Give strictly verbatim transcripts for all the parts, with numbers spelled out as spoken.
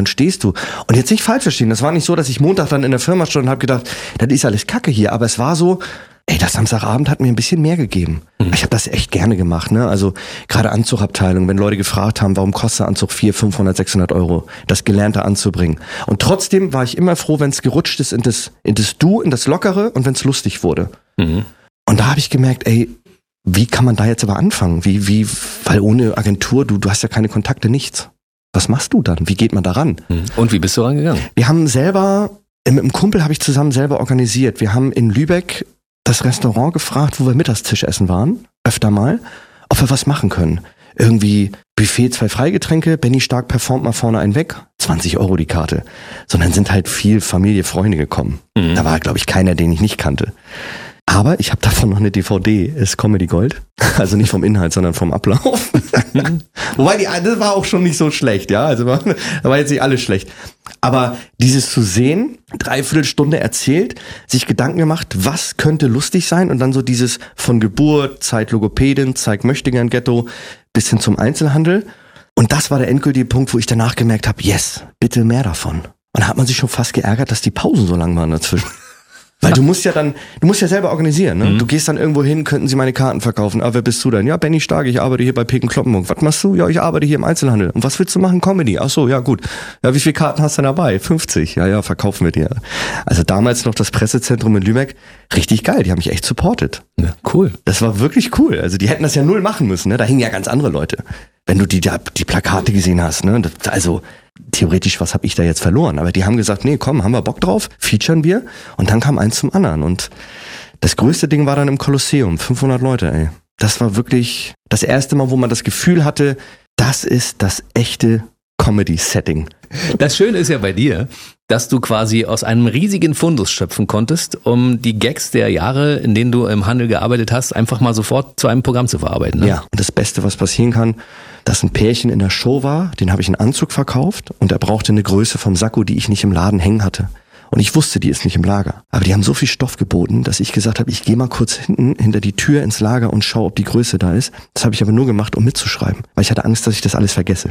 dann stehst du. Und jetzt nicht falsch verstehen, das war nicht so, dass ich Montag dann in der Firma stand und habe gedacht, das ist alles Kacke hier. Aber es war so, ey, das Samstagabend hat mir ein bisschen mehr gegeben. Mhm. Ich habe das echt gerne gemacht, ne? Also gerade Anzugabteilung, wenn Leute gefragt haben, warum kostet der Anzug vierhundert, fünfhundert, sechshundert Euro, das Gelernte anzubringen. Und trotzdem war ich immer froh, wenn es gerutscht ist in das, in das Du, in das Lockere und wenn es lustig wurde. Mhm. Und da habe ich gemerkt, ey, wie kann man da jetzt aber anfangen? Wie, wie, weil ohne Agentur, du, du hast ja keine Kontakte, nichts. Was machst du dann? Wie geht man da ran? Und wie bist du rangegangen? Wir haben selber, mit einem Kumpel habe ich zusammen selber organisiert. Wir haben in Lübeck das Restaurant gefragt, wo wir Mittagstisch essen waren, öfter mal, ob wir was machen können. Irgendwie Buffet, zwei Freigetränke, Benny Stark performt mal vorne einen weg, zwanzig Euro die Karte. Sondern sind halt viel Familie, Freunde gekommen. Mhm. Da war, glaube ich, keiner, den ich nicht kannte. Aber ich habe davon noch eine D V D, ist Comedy Gold. Also nicht vom Inhalt, sondern vom Ablauf. Wobei, die, das war auch schon nicht so schlecht, ja. Also war, da war jetzt nicht alles schlecht. Aber dieses zu sehen, dreiviertel Stunde erzählt, sich Gedanken gemacht, was könnte lustig sein und dann so dieses von Geburt, Zeit Logopädin, Zeit Möchtegern Ghetto bis hin zum Einzelhandel. Und das war der endgültige Punkt, wo ich danach gemerkt habe, yes, bitte mehr davon. Und da hat man sich schon fast geärgert, dass die Pausen so lang waren dazwischen. Weil du musst ja dann, du musst ja selber organisieren, ne? Mhm. Du gehst dann irgendwo hin, könnten sie meine Karten verkaufen. Ah, wer bist du denn? Ja, Benny Stark, ich arbeite hier bei Peken Kloppenburg. Was machst du? Ja, ich arbeite hier im Einzelhandel. Und was willst du machen? Comedy. Ach so, ja gut. Ja, wie viele Karten hast du denn dabei? fünfzig. Ja, ja, verkaufen wir dir. Also damals noch das Pressezentrum in Lübeck. Richtig geil, die haben mich echt supportet. Ja, cool. Das war wirklich cool. Also die hätten das ja null machen müssen, ne? Da hingen ja ganz andere Leute. Wenn du die, die Plakate gesehen hast, ne? Das, also theoretisch, was habe ich da jetzt verloren? Aber die haben gesagt, nee, komm, haben wir Bock drauf, featuren wir. Und dann kam eins zum anderen. Und das größte Ding war dann im Kolosseum, fünfhundert Leute, ey. Das war wirklich das erste Mal, wo man das Gefühl hatte, das ist das echte Comedy-Setting. Das Schöne ist ja bei dir, dass du quasi aus einem riesigen Fundus schöpfen konntest, um die Gags der Jahre, in denen du im Handel gearbeitet hast, einfach mal sofort zu einem Programm zu verarbeiten. Ne? Ja, und das Beste, was passieren kann, dass ein Pärchen in der Show war, den habe ich einen Anzug verkauft und er brauchte eine Größe vom Sakko, die ich nicht im Laden hängen hatte. Und ich wusste, die ist nicht im Lager. Aber die haben so viel Stoff geboten, dass ich gesagt habe, ich gehe mal kurz hinten hinter die Tür ins Lager und schaue, ob die Größe da ist. Das habe ich aber nur gemacht, um mitzuschreiben, weil ich hatte Angst, dass ich das alles vergesse.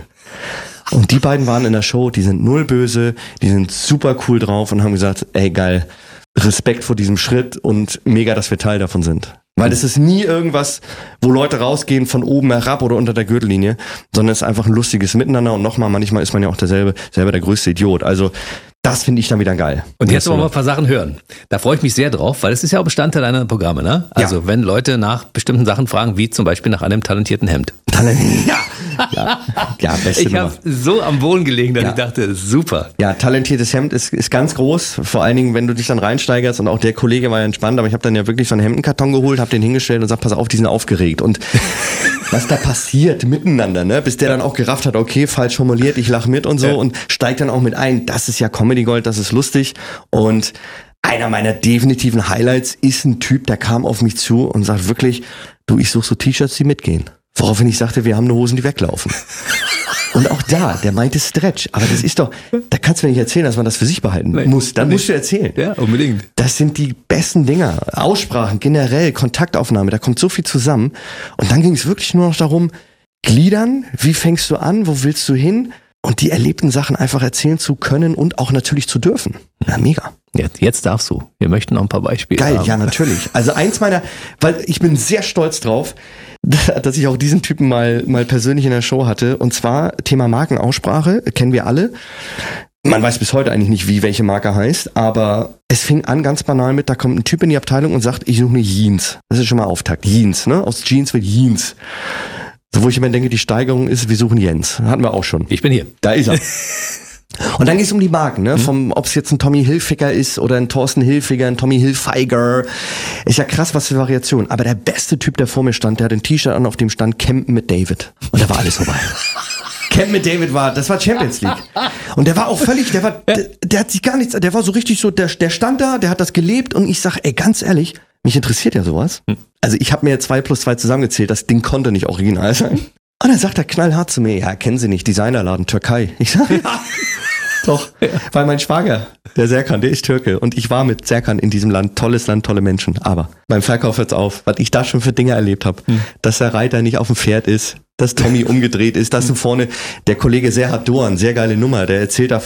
Und die beiden waren in der Show, die sind null böse, die sind super cool drauf und haben gesagt, ey geil, Respekt vor diesem Schritt und mega, dass wir Teil davon sind. Weil das ist nie irgendwas, wo Leute rausgehen von oben herab oder unter der Gürtellinie, sondern es ist einfach ein lustiges Miteinander und nochmal, manchmal ist man ja auch derselbe, selber der größte Idiot. Also das finde ich dann wieder geil. Und jetzt wollen wir mal ein paar Sachen hören. Da freue ich mich sehr drauf, weil es ist ja auch Bestandteil deiner Programme, ne? Also ja. Wenn Leute nach bestimmten Sachen fragen, wie zum Beispiel nach einem talentierten Hemd. Ja, ja, ja, beste Ich habe so am Boden gelegen, dass ja. ich dachte, super. Ja, talentiertes Hemd ist, ist ganz groß. Vor allen Dingen, wenn du dich dann reinsteigerst und auch der Kollege war ja entspannt, aber ich habe dann ja wirklich so einen Hemdenkarton geholt, habe den hingestellt und gesagt, pass auf, die sind aufgeregt. Und was da passiert miteinander, ne? Bis der dann auch gerafft hat, okay, falsch formuliert, ich lach mit und so ja. und steigt dann auch mit ein. Das ist ja Comedy Gold, das ist lustig. Und einer meiner definitiven Highlights ist ein Typ, der kam auf mich zu und sagt wirklich, du, ich suche so T-Shirts, die mitgehen. Woraufhin ich sagte, wir haben nur Hosen, die weglaufen. Und auch da, der meinte Stretch. Aber das ist doch, da kannst du mir nicht erzählen, dass man das für sich behalten Nein, muss. Dann musst du erzählen. Ja, unbedingt. Das sind die besten Dinger. Aussprachen, generell, Kontaktaufnahme, da kommt so viel zusammen. Und dann ging es wirklich nur noch darum, gliedern, wie fängst du an, wo willst du hin? Und die erlebten Sachen einfach erzählen zu können und auch natürlich zu dürfen. Ja, mega. Jetzt, jetzt darfst du. Wir möchten noch ein paar Beispiele Geil, haben. Ja, natürlich. Also eins meiner, weil ich bin sehr stolz drauf, dass ich auch diesen Typen mal, mal persönlich in der Show hatte. Und zwar Thema Markenaussprache, kennen wir alle. Man weiß bis heute eigentlich nicht, wie welche Marke heißt, aber es fing an ganz banal mit, da kommt ein Typ in die Abteilung und sagt, ich suche eine Jeans. Das ist schon mal Auftakt. Jeans, ne? Aus Jeans wird Jeans. So, wo ich immer denke, die Steigerung ist, wir suchen Jens. Hatten wir auch schon. Ich bin hier. Da ist er. Und dann geht es um die Marken, ne? Vom, ob es jetzt ein Tommy Hilfiger ist oder ein Thorsten Hilfiger, ein Tommy Hilfiger. Ist ja krass, was für Variationen. Aber der beste Typ, der vor mir stand, der hat ein T-Shirt an, auf dem stand Campen mit David. Und da war alles vorbei. Campen mit David war, das war Champions League. Und der war auch völlig, der war, der, der hat sich gar nichts, der war so richtig so, der, der stand da, der hat das gelebt und ich sag, ey, ganz ehrlich, mich interessiert ja sowas. Also ich habe mir zwei plus zwei zusammengezählt, das Ding konnte nicht original sein. Und dann sagt er knallhart zu mir, ja, kennen Sie nicht, Designerladen, Türkei. Ich sag, ja, doch, ja. Weil mein Schwager, der Serkan, der ist Türke und ich war mit Serkan in diesem Land, tolles Land, tolle Menschen. Aber beim Verkauf hört's auf, was ich da schon für Dinge erlebt habe, hm. dass der Reiter nicht auf dem Pferd ist, dass Tommy umgedreht ist, dass du vorne, der Kollege Serhat Dorn, sehr geile Nummer, der erzählt da